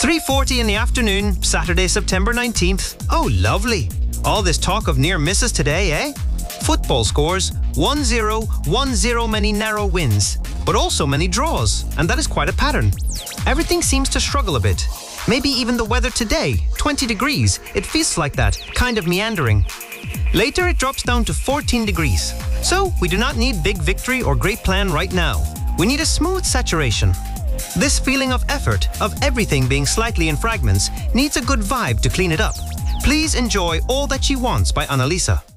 3:40 in the afternoon, Saturday, September 19th. Oh, lovely. All this talk of near misses today, eh? Football scores 1-0, 1-0, many narrow wins, but also many draws, and that is quite a pattern. Everything seems to struggle a bit. Maybe even the weather today, 20 degrees, it feels like that, kind of meandering. Later it drops down to 14 degrees. So we do not need big victory or great plan right now. We need a smooth saturation. This feeling of effort, of everything being slightly in fragments, needs a good vibe to clean it up. Please enjoy All That She Wants by Annalisa.